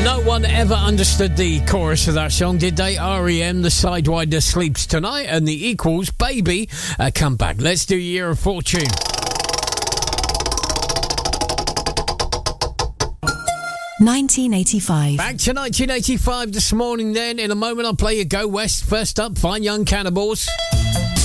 No one ever understood the chorus of that song, did they? R.E.M., The Sidewinder Sleeps Tonight, and The Equals, Baby, Come Back. Let's do Year of Fortune. 1985. Back to 1985 this morning then. In a moment I'll play you Go West. First up, Fine Young Cannibals.